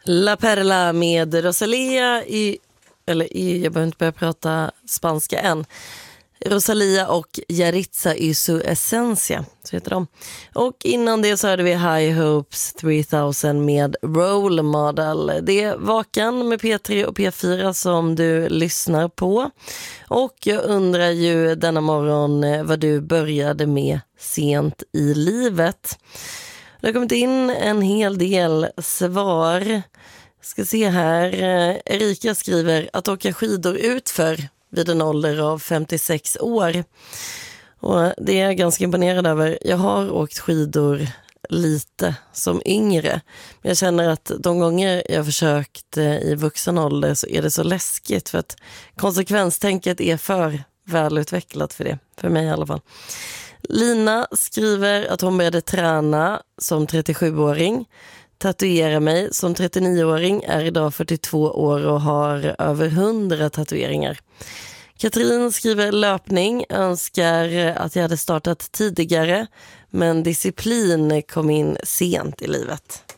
La Perla med Rosalía jag behöver inte börja prata spanska än. Rosalía och Yaritza y su Esencia, så heter de. Och innan det så hörde vi High Hopes 3000 med Role Model. Det är Vakan med P3 och P4 som du lyssnar på. Och jag undrar ju denna morgon vad du började med sent i livet. Det har kommit in en hel del svar. Ska se här. Erika skriver att åka skidor utför vid en ålder av 56 år. Och det är jag ganska imponerad över. Jag har åkt skidor lite som yngre. Men jag känner att de gånger jag försökt i vuxen ålder så är det så läskigt. För att konsekvenstänket är för välutvecklat för det. För mig i alla fall. Lina skriver att hon började träna som 37-åring. Tatuera mig som 39-åring, är idag 42 år och har över 100 tatueringar. Katrin skriver löpning, önskar att jag hade startat tidigare, men disciplin kom in sent i livet.